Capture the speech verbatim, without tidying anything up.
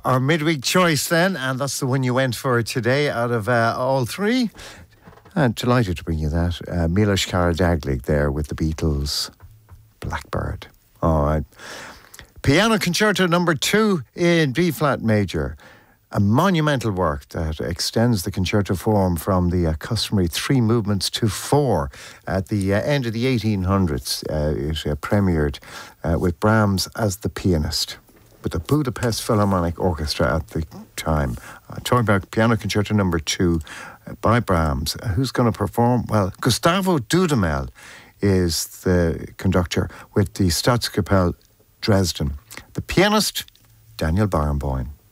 Our midweek choice then, and that's the one you went for today out of uh, all three. And delighted to bring you that. Uh, Milos Karadzic there with the Beatles' Blackbird. All right. Piano Concerto number two in B-flat major. A monumental work that extends the concerto form from the uh, customary three movements to four. At the uh, end of the eighteen hundreds, uh, it uh, premiered uh, with Brahms as the pianist, with the Budapest Philharmonic Orchestra at the time. Uh, talking about Piano Concerto number two uh, by Brahms. Uh, who's going to perform? Well, Gustavo Dudamel is the conductor with the Staatskapelle Dresden. The pianist, Daniel Barenboim.